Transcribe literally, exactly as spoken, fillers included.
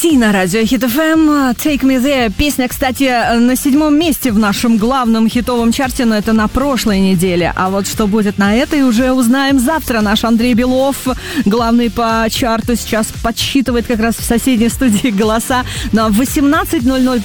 Ти на радио Хит эф эм, Take Me There. Песня, кстати, на седьмом месте в нашем главном хитовом чарте, но это на прошлой неделе. А вот что будет на этой, уже узнаем завтра. Наш Андрей Белов, главный по чарту, сейчас подсчитывает как раз в соседней студии голоса. Но в восемнадцать ноль ноль